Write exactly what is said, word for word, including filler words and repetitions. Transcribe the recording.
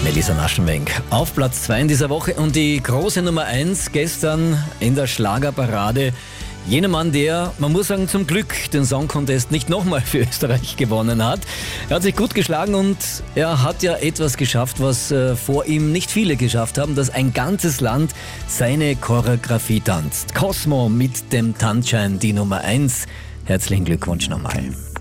Melissa Naschenwenk auf Platz zwei in dieser Woche und die große Nummer eins gestern in der Schlagerparade. Jener Mann, der, man muss sagen, zum Glück den Song Contest nicht nochmal für Österreich gewonnen hat. Er hat sich gut geschlagen und er hat ja etwas geschafft, was äh, vor ihm nicht viele geschafft haben, dass ein ganzes Land seine Choreografie tanzt. Cosmo mit dem Tanzschein, die Nummer eins. Herzlichen Glückwunsch nochmal.